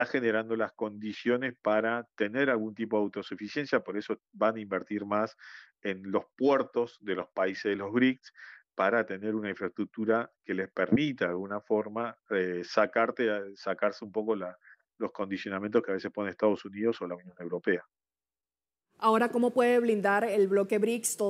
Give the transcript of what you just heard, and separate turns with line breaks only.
generando las condiciones para tener algún tipo de autosuficiencia, por eso van a invertir más en los puertos de los países de los BRICS para tener una infraestructura que les permita de alguna forma sacarse un poco los condicionamientos que a veces pone Estados Unidos o la Unión Europea.
Ahora, ¿cómo puede blindar el bloque BRICS